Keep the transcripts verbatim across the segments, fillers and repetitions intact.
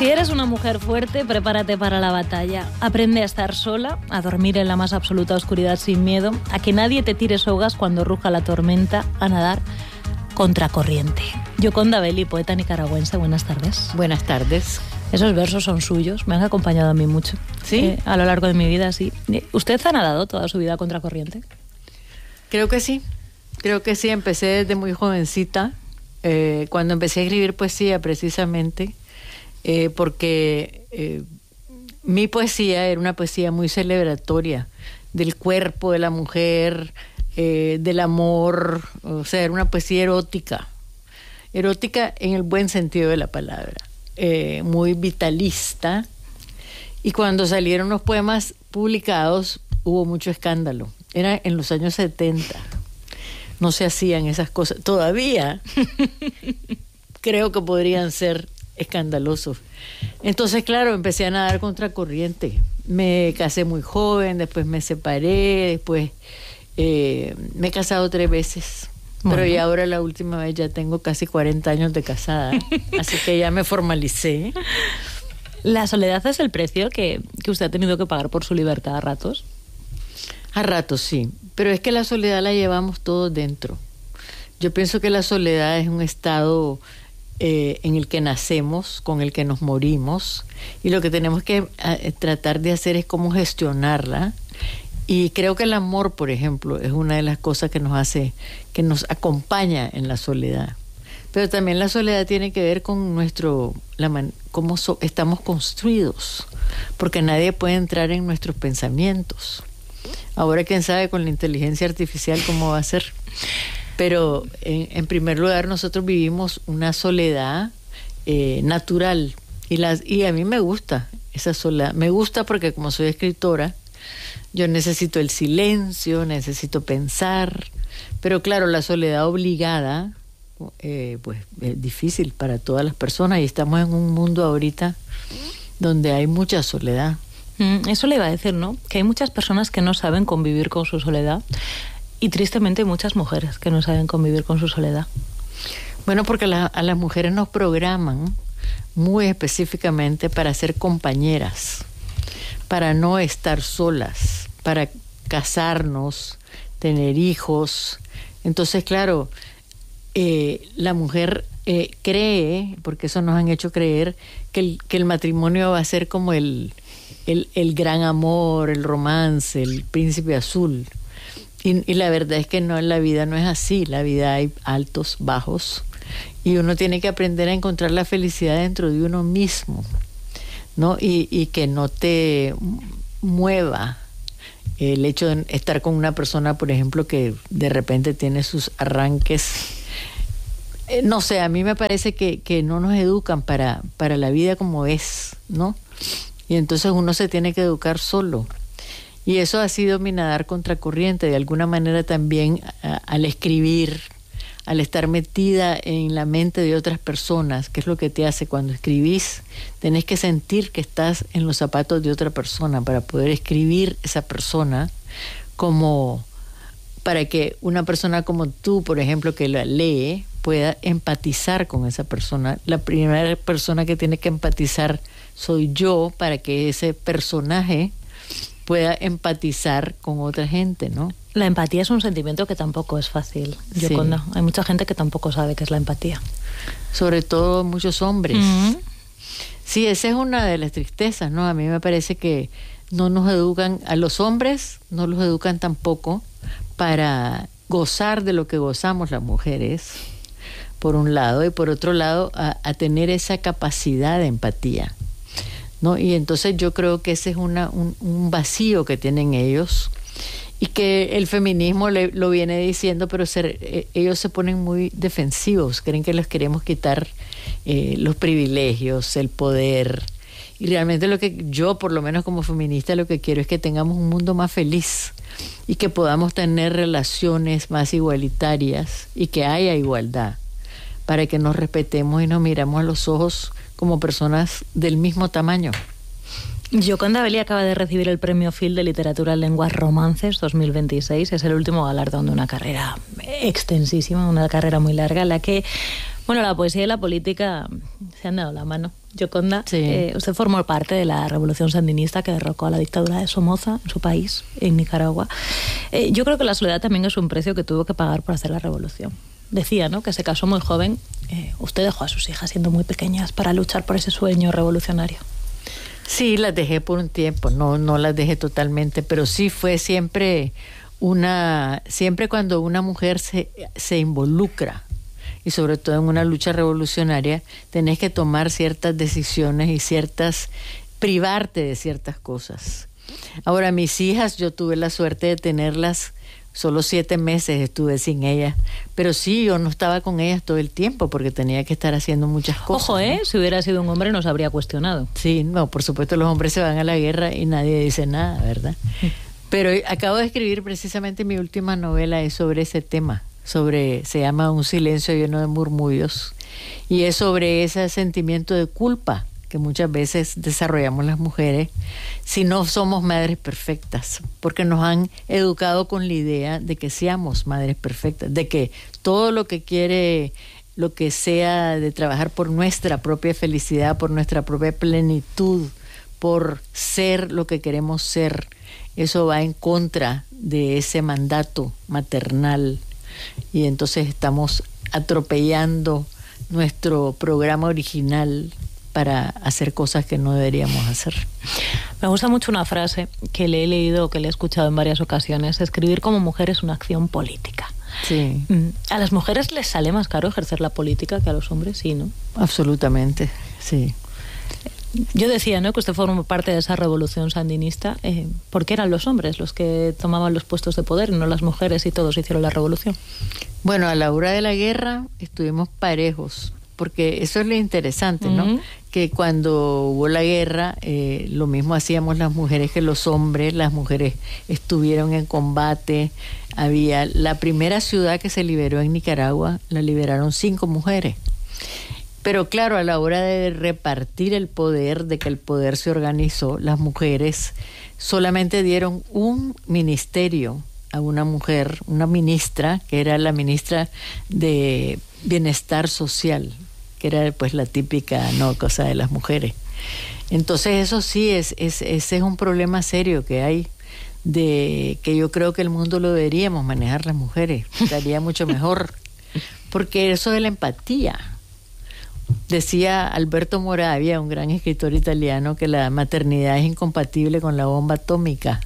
Si eres una mujer fuerte, prepárate para la batalla. Aprende a estar sola, a dormir en la más absoluta oscuridad sin miedo, a que nadie te tire sogas cuando ruja la tormenta, a nadar contracorriente. Yoconda Belli, poeta nicaragüense, buenas tardes. Buenas tardes. Esos versos son suyos, me han acompañado a mí mucho. ¿Sí? Eh, a lo largo de mi vida, sí. ¿Usted ha nadado toda su vida contracorriente? Creo que sí, creo que sí. Empecé desde muy jovencita, eh, cuando empecé a escribir poesía precisamente, eh, porque eh, mi poesía era una poesía muy celebratoria del cuerpo de la mujer, eh, del amor, o sea, era una poesía erótica, erótica en el buen sentido de la palabra. Eh, muy vitalista, y cuando salieron los poemas publicados hubo mucho escándalo. Era en los años setenta, no se hacían esas cosas todavía. Creo que podrían ser escandalosos. Entonces, claro, empecé a nadar contracorriente. Me casé muy joven, después me separé, después eh, me he casado tres veces. Bueno. Pero ya ahora la última vez ya tengo casi cuarenta años de casada, así que ya me formalicé. ¿La soledad es el precio que, que usted ha tenido que pagar por su libertad a ratos? A ratos sí, pero es que la soledad la llevamos todos dentro. Yo pienso que la soledad es un estado eh, en el que nacemos, con el que nos morimos, y lo que tenemos que eh, tratar de hacer es cómo gestionarla. Y creo que el amor, por ejemplo, es una de las cosas que nos hace, que nos acompaña en la soledad. Pero también la soledad tiene que ver con nuestro, la man, cómo so, estamos construidos, porque nadie puede entrar en nuestros pensamientos. Ahora quién sabe con la inteligencia artificial cómo va a ser. Pero en, en primer lugar nosotros vivimos una soledad eh, natural, y, las, y a mí me gusta esa soledad. Me gusta porque como soy escritora, yo necesito el silencio, necesito pensar, pero claro, la soledad obligada, eh, pues es difícil para todas las personas, y estamos en un mundo ahorita donde hay mucha soledad. Mm, eso le iba a decir, ¿no? Que hay muchas personas que no saben convivir con su soledad, y tristemente hay muchas mujeres que no saben convivir con su soledad. Bueno, porque la, a las mujeres nos programan muy específicamente para ser compañeras, para no estar solas, para casarnos, tener hijos. Entonces, claro, eh, la mujer eh, cree, porque eso nos han hecho creer, que el, que el matrimonio va a ser como el, el, el gran amor, el romance, el príncipe azul. Y, y la verdad es que no, la vida no es así. La vida hay altos, bajos, y uno tiene que aprender a encontrar la felicidad dentro de uno mismo, ¿no? Y, y que no te mueva el hecho de estar con una persona, por ejemplo, que de repente tiene sus arranques. Eh, no sé, a mí me parece que, que no nos educan para, para la vida como es, ¿no? Y entonces uno se tiene que educar solo. Y eso ha sido mi nadar contracorriente, de alguna manera también a, al escribir, al estar metida en la mente de otras personas. ¿Qué es lo que te hace cuando escribís? Tenés que sentir que estás en los zapatos de otra persona para poder escribir esa persona, como para que una persona como tú, por ejemplo, que la lee, pueda empatizar con esa persona. La primera persona que tiene que empatizar soy yo, para que ese personaje pueda empatizar con otra gente, ¿no? La empatía es un sentimiento que tampoco es fácil, Yoconda. Sí. Hay mucha gente que tampoco sabe qué es la empatía. Sobre todo muchos hombres. Uh-huh. Sí, esa es una de las tristezas, ¿no? A mí me parece que no nos educan, a los hombres no los educan tampoco para gozar de lo que gozamos las mujeres, por un lado, y por otro lado, a, a tener esa capacidad de empatía, ¿no? Y entonces yo creo que ese es una, un, un vacío que tienen ellos, y que el feminismo le, lo viene diciendo, pero se, eh, ellos se ponen muy defensivos, creen que les queremos quitar eh, los privilegios, el poder. Y realmente lo que yo, por lo menos como feminista, lo que quiero es que tengamos un mundo más feliz, y que podamos tener relaciones más igualitarias, y que haya igualdad, para que nos respetemos y nos miramos a los ojos como personas del mismo tamaño. Yoconda Belli acaba de recibir el Premio Phil de Literatura en Lenguas Romances dos mil veintiséis. Es el último galardón de una carrera extensísima, una carrera muy larga, en la que, bueno, la poesía y la política se han dado la mano. Gioconda, sí. eh, usted formó parte de la revolución sandinista que derrocó a la dictadura de Somoza en su país, en Nicaragua. Eh, yo creo que la soledad también es un precio que tuvo que pagar por hacer la revolución. Decía, ¿no?, que se casó muy joven. Eh, usted dejó a sus hijas siendo muy pequeñas para luchar por ese sueño revolucionario. Sí, las dejé por un tiempo, no, no las dejé totalmente, pero sí fue siempre una, siempre cuando una mujer se, se involucra, y sobre todo en una lucha revolucionaria, tenés que tomar ciertas decisiones y ciertas, privarte de ciertas cosas. Ahora, mis hijas, yo tuve la suerte de tenerlas, solo siete meses estuve sin ellas, pero sí, yo no estaba con ellas todo el tiempo porque tenía que estar haciendo muchas cosas. Ojo, ¿eh? ¿no? Si hubiera sido un hombre nos habría cuestionado. Sí, no, por supuesto los hombres se van a la guerra y nadie dice nada, ¿verdad? Pero acabo de escribir precisamente mi última novela, es sobre ese tema. Sobre, se llama Un silencio lleno de murmullos, y es sobre ese sentimiento de culpa que muchas veces desarrollamos las mujeres si no somos madres perfectas, porque nos han educado con la idea de que seamos madres perfectas, de que todo lo que quiere, lo que sea de trabajar por nuestra propia felicidad, por nuestra propia plenitud, por ser lo que queremos ser, eso va en contra de ese mandato maternal. Y entonces estamos atropellando nuestro programa original para hacer cosas que no deberíamos hacer. Me gusta mucho una frase que le he leído, que le he escuchado en varias ocasiones: escribir como mujer es una acción política. Sí. ¿A las mujeres les sale más caro ejercer la política que a los hombres? Sí, ¿no? Absolutamente, sí. Yo decía, ¿no?, que usted formó parte de esa revolución sandinista, eh, porque eran los hombres los que tomaban los puestos de poder y no las mujeres, y todos hicieron la revolución. Bueno, a la hora de la guerra estuvimos parejos, porque eso es lo interesante, ¿no? Uh-huh. Que cuando hubo la guerra, eh, lo mismo hacíamos las mujeres que los hombres. Las mujeres estuvieron en combate. Había la primera ciudad que se liberó en Nicaragua, la liberaron cinco mujeres. Pero claro, a la hora de repartir el poder, de que el poder se organizó, las mujeres solamente dieron un ministerio a una mujer, una ministra, que era la ministra de Bienestar Social, que era pues la típica no cosa de las mujeres. Entonces eso sí, es, es, ese es un problema serio que hay, de que yo creo que el mundo lo deberíamos manejar las mujeres, estaría mucho mejor, porque eso de la empatía. Decía Alberto Moravia, un gran escritor italiano, que la maternidad es incompatible con la bomba atómica.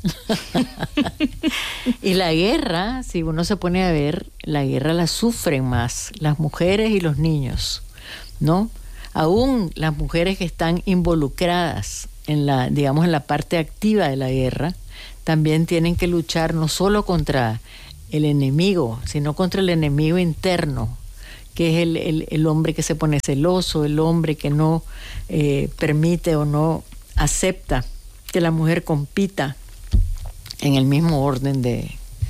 Y la guerra, si uno se pone a ver, la guerra la sufren más las mujeres y los niños, ¿no? Aún las mujeres que están involucradas en la, digamos, en la parte activa de la guerra, también tienen que luchar no solo contra el enemigo, sino contra el enemigo interno, que es el, el, el hombre que se pone celoso, el hombre que no eh, permite o no acepta que la mujer compita en el mismo orden de,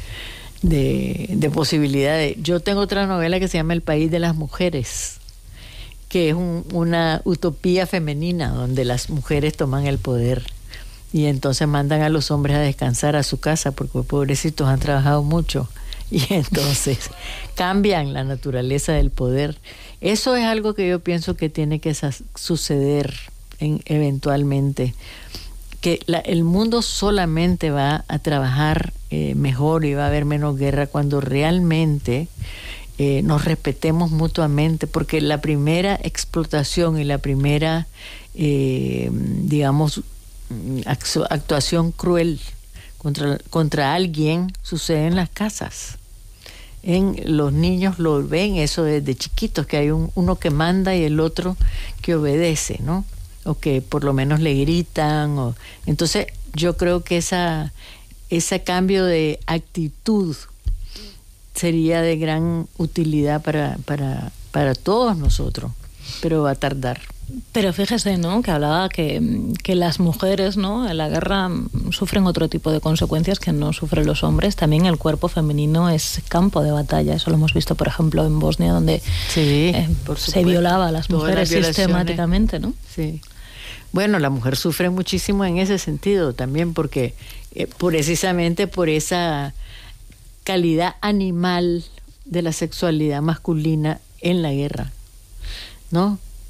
de, de posibilidades. Yo tengo otra novela que se llama El País de las Mujeres, que es un, una utopía femenina donde las mujeres toman el poder y entonces mandan a los hombres a descansar a su casa porque pobrecitos han trabajado mucho. Y entonces cambian la naturaleza del poder. Eso es algo que yo pienso que tiene que suceder en, eventualmente. Que la, el mundo solamente va a trabajar eh, mejor y va a haber menos guerra cuando realmente eh, nos respetemos mutuamente. Porque la primera explotación y la primera, eh, digamos, actuación cruel Contra, contra alguien sucede en las casas. En los niños lo ven eso desde chiquitos, que hay un, uno que manda y el otro que obedece, ¿no? O que por lo menos le gritan. O, entonces yo creo que esa, ese cambio de actitud sería de gran utilidad para, para, para todos nosotros, pero va a tardar. Pero fíjese, ¿no?, que hablaba que, que las mujeres, ¿no?, en la guerra sufren otro tipo de consecuencias que no sufren los hombres. También el cuerpo femenino es campo de batalla. Eso lo hemos visto, por ejemplo, en Bosnia, donde sí, eh, se violaba a las mujeres sistemáticamente, ¿no? Sí. Bueno, la mujer sufre muchísimo en ese sentido también, porque eh, precisamente por esa calidad animal de la sexualidad masculina en la guerra, ¿no?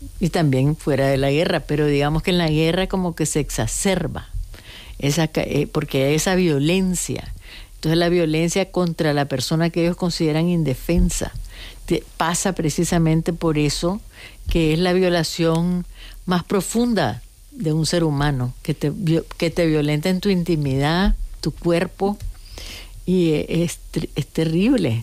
y también fuera de la guerra, pero digamos que en la guerra como que se exacerba, esa, eh, porque hay esa violencia. Entonces la violencia contra la persona que ellos consideran indefensa te, pasa precisamente por eso, que es la violación más profunda de un ser humano, que te, que te violenta en tu intimidad, tu cuerpo, y es, es terrible.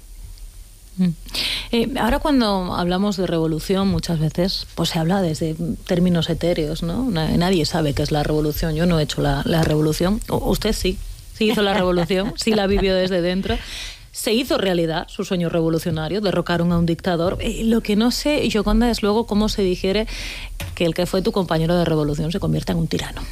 Eh, ahora cuando hablamos de revolución muchas veces pues se habla desde términos etéreos, ¿no? Nadie sabe qué es la revolución. Yo no he hecho la, la revolución. O, usted sí, sí hizo la revolución, sí la vivió desde dentro. Se hizo realidad su sueño revolucionario, derrocaron a un dictador. Eh, lo que no sé, Gioconda, es luego cómo se digiere que el que fue tu compañero de revolución se convierta en un tirano.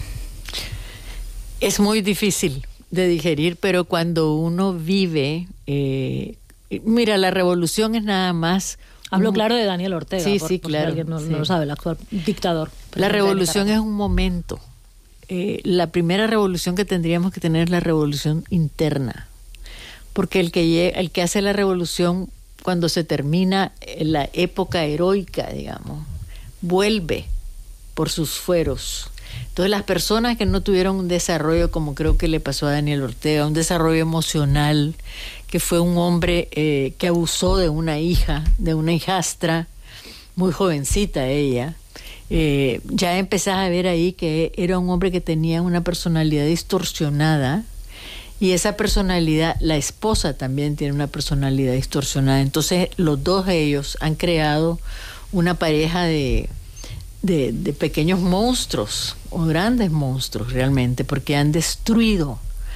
Es muy difícil de digerir, pero cuando uno vive... Eh, Mira, la revolución es nada más... Hablo un... claro de Daniel Ortega, sí, por, sí, por claro, si alguien no, sí. no lo sabe, el actual dictador. La revolución es un momento. Eh, la primera revolución que tendríamos que tener es la revolución interna. Porque el que, el que hace la revolución, cuando se termina la época heroica, digamos, vuelve por sus fueros. Entonces las personas que no tuvieron un desarrollo, como creo que le pasó a Daniel Ortega, un desarrollo emocional, que fue un hombre eh, que abusó de una hija, de una hijastra, muy jovencita ella, eh, ya empezás a ver ahí que era un hombre que tenía una personalidad distorsionada, y esa personalidad, la esposa también tiene una personalidad distorsionada. Entonces los dos de ellos han creado una pareja de... De, de pequeños monstruos o grandes monstruos realmente, porque han destruido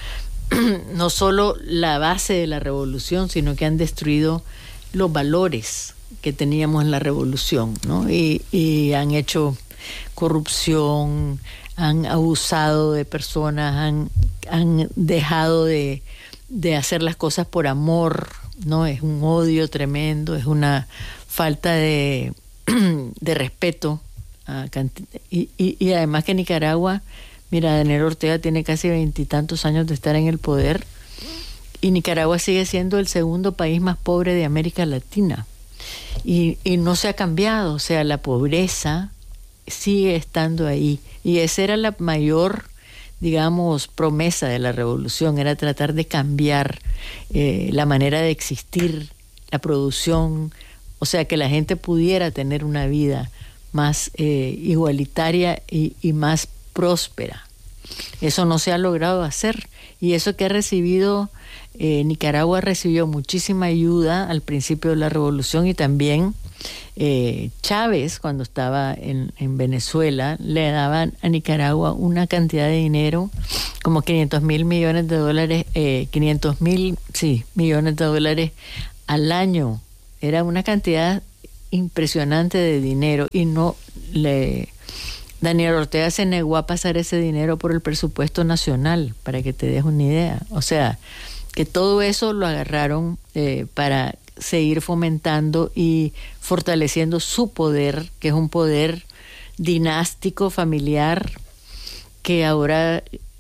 no solo la base de la revolución, sino que han destruido los valores que teníamos en la revolución, ¿no? Y, y han hecho corrupción, han abusado de personas, han, han dejado de, de hacer las cosas por amor, ¿no? Es un odio tremendo, es una falta de, de respeto. Y, y, y además que Nicaragua, mira, Daniel Ortega tiene casi veintitantos años de estar en el poder, y Nicaragua sigue siendo el segundo país más pobre de América Latina, y, y no se ha cambiado. O sea, la pobreza sigue estando ahí, y esa era la mayor, digamos, promesa de la revolución, era tratar de cambiar eh, la manera de existir, la producción, o sea, que la gente pudiera tener una vida más eh, igualitaria y, y más próspera. Eso no se ha logrado hacer, y eso que ha recibido eh, Nicaragua recibió muchísima ayuda al principio de la revolución, y también eh, Chávez, cuando estaba en, en Venezuela, le daban a Nicaragua una cantidad de dinero, como quinientos mil millones de dólares, eh, quinientos mil, sí, millones de dólares al año. Era una cantidad impresionante de dinero, y no le Daniel Ortega se negó a pasar ese dinero por el presupuesto nacional, para que te des una idea. O sea, que todo eso lo agarraron eh, para seguir fomentando y fortaleciendo su poder, que es un poder dinástico, familiar, que ahora,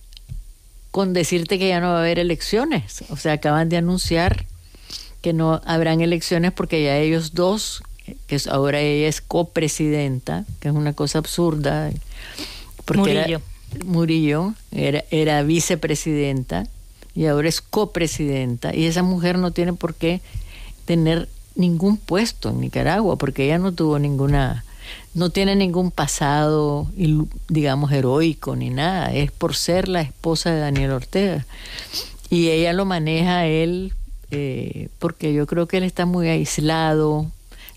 con decirte que ya no va a haber elecciones, o sea, acaban de anunciar que no habrán elecciones porque ya ellos dos, que ahora ella es copresidenta, que es una cosa absurda, porque Murillo. Era, Murillo era, era vicepresidenta y ahora es copresidenta, y esa mujer no tiene por qué tener ningún puesto en Nicaragua, porque ella no tuvo ninguna, no tiene ningún pasado, digamos, heroico ni nada, es por ser la esposa de Daniel Ortega, y ella lo maneja a él eh, porque yo creo que él está muy aislado.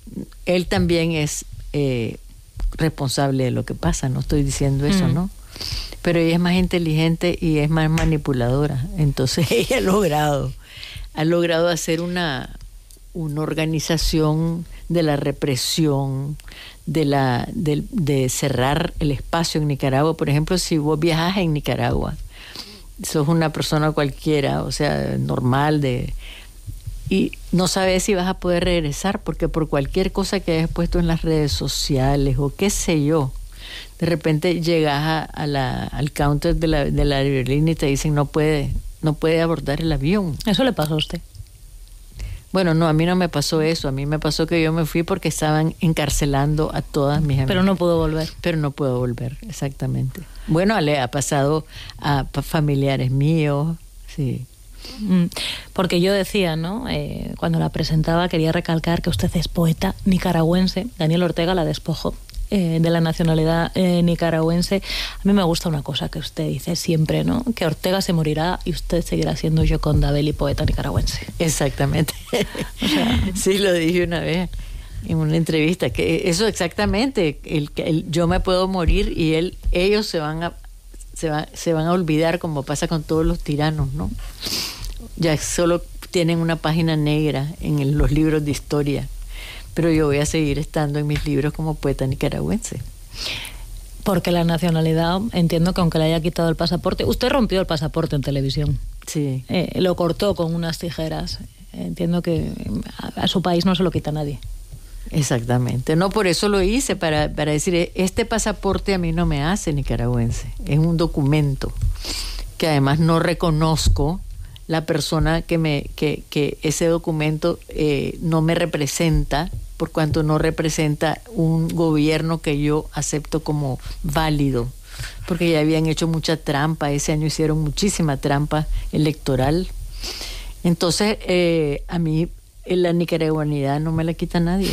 Él también es eh, responsable de lo que pasa, no estoy diciendo eso, mm. ¿no? Pero ella es más inteligente y es más manipuladora. Entonces ella ha logrado, ha logrado hacer una, una organización de la represión, de, la, de, de cerrar el espacio en Nicaragua. Por ejemplo, si vos viajas en Nicaragua, sos una persona cualquiera, o sea, normal, de... y no sabes si vas a poder regresar, porque por cualquier cosa que hayas puesto en las redes sociales o qué sé yo, de repente llegas a, a la, al counter de la, de la aerolínea y te dicen no puede, no puede abordar el avión. ¿Eso le pasó a usted? Bueno, no, a mí no me pasó eso. A mí me pasó que yo me fui porque estaban encarcelando a todas mis amigas. Pero no pudo volver. Pero no puedo volver, exactamente. Bueno, le ha pasado a familiares míos, sí. Porque yo decía, ¿no? Eh, cuando la presentaba quería recalcar que usted es poeta nicaragüense. Daniel Ortega la despojó eh, de la nacionalidad eh, nicaragüense. A mí me gusta una cosa que usted dice siempre, ¿no? Que Ortega se morirá y usted seguirá siendo Gioconda Belli, poeta nicaragüense. Exactamente. O sea, sí, lo dije una vez en una entrevista, que eso exactamente, el, el, yo me puedo morir y él, ellos se van a se, va, se van a olvidar, como pasa con todos los tiranos, ¿no? Ya solo tienen una página negra en el, los libros de historia, pero yo voy a seguir estando en mis libros como poeta nicaragüense. Porque la nacionalidad, entiendo que aunque le haya quitado el pasaporte, usted rompió el pasaporte en televisión. Sí. Eh, lo cortó con unas tijeras. Entiendo que a, a su país no se lo quita nadie. Exactamente. No, por eso lo hice, para, para decir, este pasaporte a mí no me hace nicaragüense. Es un documento que además no reconozco la persona que me que, que ese documento eh, no me representa, por cuanto no representa un gobierno que yo acepto como válido, porque ya habían hecho mucha trampa. Ese año hicieron muchísima trampa electoral. Entonces eh, a mí la nicaragüanidad no me la quita nadie.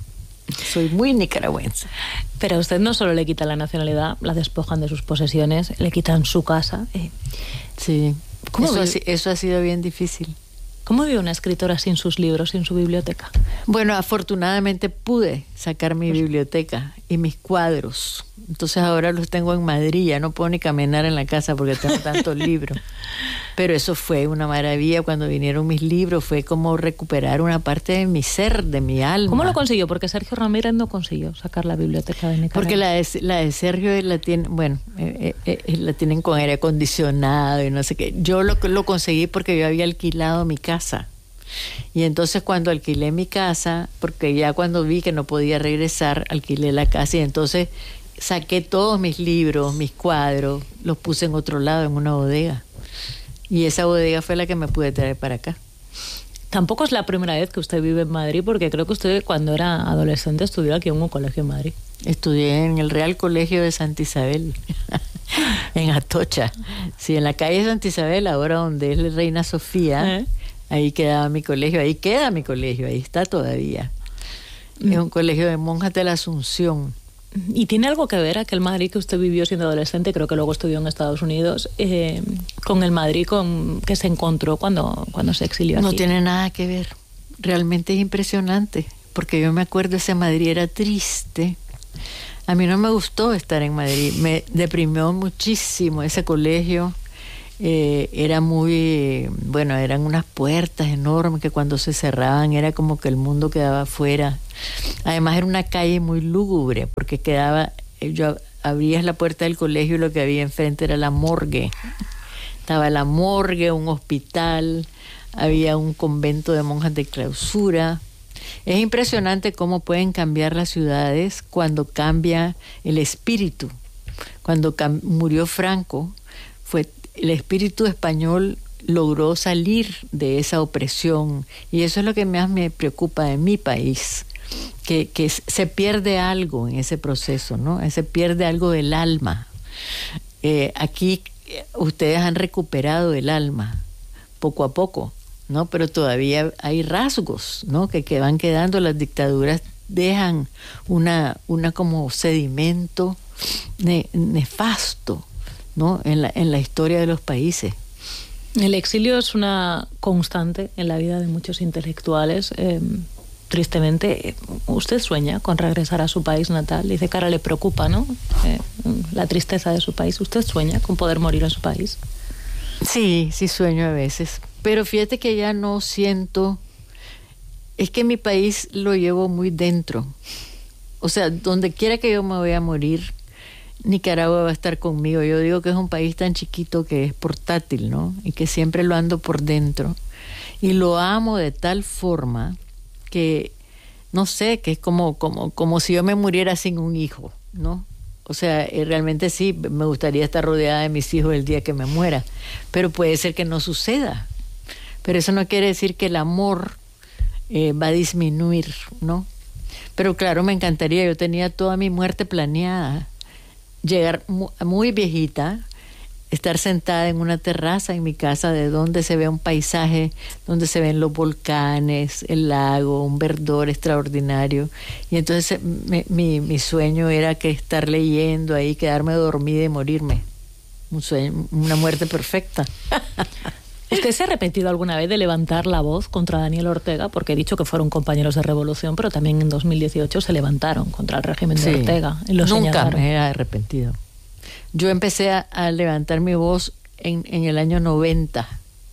Soy muy nicaragüense. Pero a usted no solo le quita la nacionalidad, la despojan de sus posesiones, le quitan su casa. Eh. Sí. ¿Cómo eso, vive? ha, eso ha sido bien difícil. ¿Cómo vive una escritora sin sus libros, sin su biblioteca? Bueno, afortunadamente pude sacar mi biblioteca y mis cuadros. Entonces ahora los tengo en Madrid, ya no puedo ni caminar en la casa porque tengo tantos libros. Pero eso fue una maravilla cuando vinieron mis libros, fue como recuperar una parte de mi ser, de mi alma. ¿Cómo lo consiguió? Porque Sergio Ramírez no consiguió sacar la biblioteca de Nicaragua. Porque la de, la de Sergio la tiene, bueno, eh, eh, eh, la tienen con aire acondicionado y no sé qué. Yo lo, lo conseguí porque yo había alquilado mi casa. Y entonces cuando alquilé mi casa, porque ya cuando vi que no podía regresar, alquilé la casa y entonces saqué todos mis libros, mis cuadros, los puse en otro lado, en una bodega. Y esa bodega fue la que me pude traer para acá. Tampoco es la primera vez que usted vive en Madrid, porque creo que usted cuando era adolescente estudió aquí en un colegio en Madrid. Estudié en el Real Colegio de Santa Isabel, en Atocha. Sí, en la calle Santa Isabel, ahora donde es la Reina Sofía, ¿Eh? Ahí quedaba mi colegio, ahí queda mi colegio, ahí está todavía. Mm. Es un colegio de monjas de la Asunción. ¿Y tiene algo que ver aquel Madrid que usted vivió siendo adolescente, creo que luego estudió en Estados Unidos, eh, con el Madrid con que se encontró cuando, cuando se exilió aquí? No tiene nada que ver. Realmente es impresionante, porque yo me acuerdo ese Madrid era triste. A mí no me gustó estar en Madrid, me deprimió muchísimo ese colegio. Eh, era muy, bueno, eran unas puertas enormes que cuando se cerraban era como que el mundo quedaba afuera. Además era una calle muy lúgubre, porque quedaba, yo abrías la puerta del colegio y lo que había enfrente era la morgue. Estaba la morgue, un hospital, había un convento de monjas de clausura. Es impresionante cómo pueden cambiar las ciudades cuando cambia el espíritu. Cuando cam- murió Franco, fue el espíritu español logró salir de esa opresión, y eso es lo que más me preocupa de mi país, que, que se pierde algo en ese proceso, ¿no? Se pierde algo del alma. Eh, aquí ustedes han recuperado el alma poco a poco, ¿no? Pero todavía hay rasgos, ¿no? Que, que van quedando. Las dictaduras dejan una, una como sedimento ne, nefasto, ¿no? En la, en la historia de los países. El exilio es una constante en la vida de muchos intelectuales. Eh, tristemente, usted sueña con regresar a su país natal. Dice que ahora le preocupa, ¿no? Eh, la tristeza de su país. ¿Usted sueña con poder morir en su país? Sí, sí sueño a veces. Pero fíjate que ya no siento... Es que mi país lo llevo muy dentro. O sea, donde quiera que yo me voy a morir, Nicaragua va a estar conmigo. Yo digo que es un país tan chiquito que es portátil, ¿no? Y que siempre lo ando por dentro. Y lo amo de tal forma que, no sé, que es como, como, como si yo me muriera sin un hijo, ¿no? O sea, realmente sí, me gustaría estar rodeada de mis hijos el día que me muera. Pero puede ser que no suceda. Pero eso no quiere decir que el amor eh, va a disminuir, ¿no? Pero claro, me encantaría, yo tenía toda mi muerte planeada, llegar mu- muy viejita, estar sentada en una terraza en mi casa de donde se ve un paisaje, donde se ven los volcanes, el lago, un verdor extraordinario. Y entonces me, mi, mi sueño era que estar leyendo ahí, quedarme dormida y morirme. Un sueño, una muerte perfecta. ¿Usted se ha arrepentido alguna vez de levantar la voz contra Daniel Ortega? Porque he dicho que fueron compañeros de revolución, pero también en dos mil dieciocho se levantaron contra el régimen de Sí, Ortega. Y lo nunca señalaron. me he arrepentido. Yo empecé a, a levantar mi voz en, en el año noventa,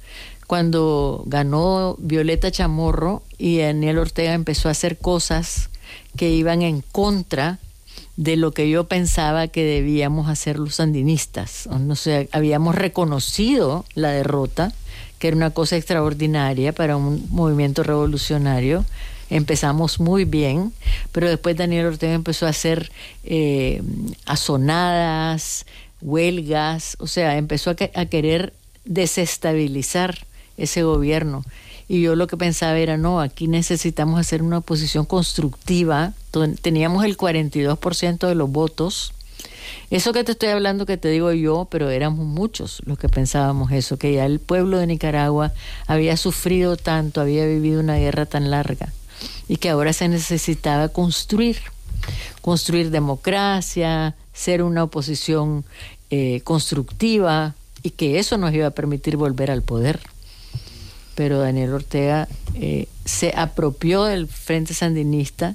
cuando ganó Violeta Chamorro y Daniel Ortega empezó a hacer cosas que iban en contra de lo que yo pensaba que debíamos hacer los sandinistas. O sea, habíamos reconocido la derrota, que era una cosa extraordinaria para un movimiento revolucionario. Empezamos muy bien, pero después Daniel Ortega empezó a hacer eh, azonadas, huelgas, o sea, empezó a, que, a querer desestabilizar ese gobierno. Y yo lo que pensaba era, no, aquí necesitamos hacer una oposición constructiva. Teníamos el cuarenta y dos por ciento de los votos. Eso que te estoy hablando que te digo yo, pero éramos muchos los que pensábamos eso, que ya el pueblo de Nicaragua había sufrido tanto, había vivido una guerra tan larga, y que ahora se necesitaba construir, construir democracia, ser una oposición eh, constructiva, y que eso nos iba a permitir volver al poder. Pero Daniel Ortega eh, se apropió del Frente Sandinista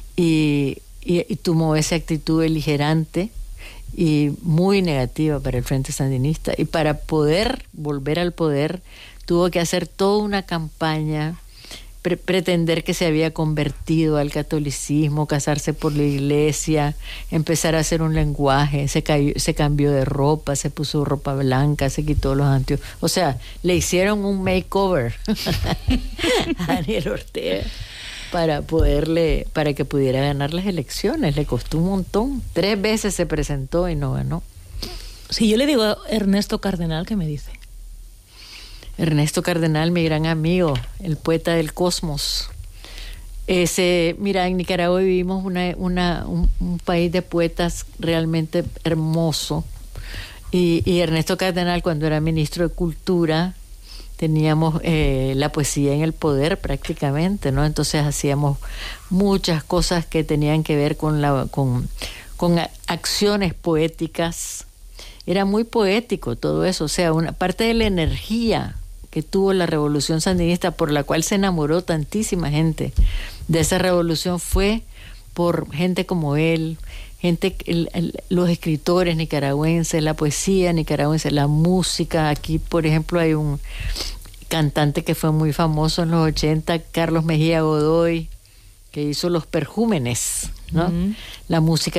y, y, y tomó esa actitud beligerante y muy negativa para el Frente Sandinista, y para poder volver al poder tuvo que hacer toda una campaña, pre- pretender que se había convertido al catolicismo, casarse por la iglesia, empezar a hacer un lenguaje, se, cayó, se cambió de ropa, se puso ropa blanca, se quitó los anteojos, o sea, le hicieron un makeover a Daniel Ortega para poderle, para que pudiera ganar las elecciones. Le costó un montón, tres veces se presentó y no ganó. Si yo le digo a Ernesto Cardenal, ¿qué me dice? Ernesto Cardenal, mi gran amigo, el poeta del cosmos. Ese, mira, en Nicaragua vivimos una, una, un, un país de poetas realmente hermoso. Y, y Ernesto Cardenal, cuando era ministro de Cultura, teníamos eh, la poesía en el poder prácticamente, ¿no? Entonces hacíamos muchas cosas que tenían que ver con, la, con, con acciones poéticas. Era muy poético todo eso, o sea, una parte de la energía que tuvo la revolución sandinista, por la cual se enamoró tantísima gente de esa revolución, fue por gente como él, gente, el, el, los escritores nicaragüenses, la poesía nicaragüense, la música. Aquí, por ejemplo, hay un cantante que fue muy famoso en los ochenta, Carlos Mejía Godoy, que hizo Los Perjúmenes, ¿no? Uh-huh. La música